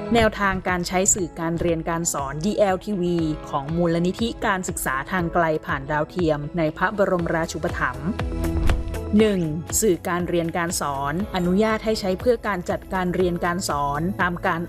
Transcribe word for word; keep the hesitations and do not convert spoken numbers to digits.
แนวทางการใช้สื่อการเรียนการสอน ดี แอล ที วี ของมูลนิธิการศึกษาทางไกลผ่านดาวเทียมในพระบรมราชูปถัมภ์ หนึ่ง. สื่อการเรียนการสอนอนุญาตให้ใช้เพื่อการจัดการเรียนการสอนตามการ